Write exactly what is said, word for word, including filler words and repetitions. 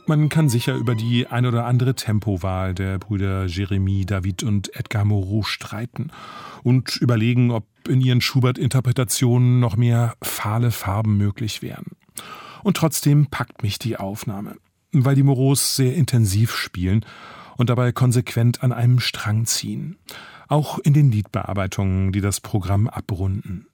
Man kann sicher über die ein oder andere Tempowahl der Brüder Jérémie, David und Edgar Moreau streiten und überlegen, ob in ihren Schubert-Interpretationen noch mehr fahle Farben möglich wären. Und trotzdem packt mich die Aufnahme, weil die Moreaus sehr intensiv spielen und dabei konsequent an einem Strang ziehen. Auch in den Liedbearbeitungen, die das Programm abrunden.